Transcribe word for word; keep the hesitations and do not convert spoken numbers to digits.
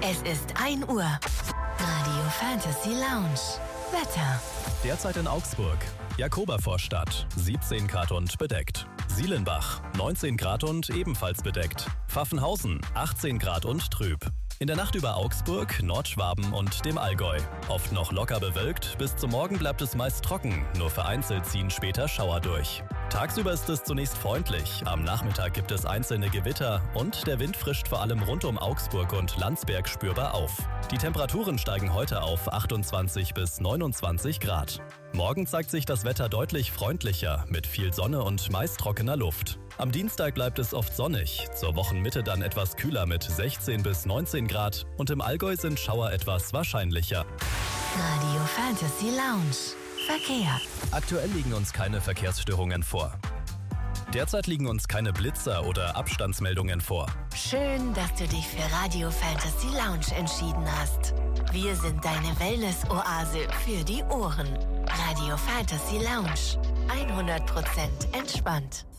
Es ist ein Uhr. Radio Fantasy Lounge. Wetter. Derzeit in Augsburg. Jakobervorstadt, siebzehn Grad und bedeckt. Sielenbach, neunzehn Grad und ebenfalls bedeckt. Pfaffenhausen, achtzehn Grad und trüb. In der Nacht über Augsburg, Nordschwaben und dem Allgäu. Oft noch locker bewölkt, bis zum Morgen bleibt es meist trocken, nur vereinzelt ziehen später Schauer durch. Tagsüber ist es zunächst freundlich, am Nachmittag gibt es einzelne Gewitter und der Wind frischt vor allem rund um Augsburg und Landsberg spürbar auf. Die Temperaturen steigen heute auf achtundzwanzig bis neunundzwanzig Grad. Morgen zeigt sich das Wetter deutlich freundlicher, mit viel Sonne und meist trockener Luft. Am Dienstag bleibt es oft sonnig, zur Wochenmitte dann etwas kühler mit sechzehn bis neunzehn Grad und im Allgäu sind Schauer etwas wahrscheinlicher. Radio Fantasy Lounge. Verkehr. Aktuell liegen uns keine Verkehrsstörungen vor. Derzeit liegen uns keine Blitzer oder Abstandsmeldungen vor. Schön, dass du dich für Radio Fantasy Lounge entschieden hast. Wir sind deine Wellness-Oase für die Ohren. Radio Fantasy Lounge. hundert Prozent entspannt.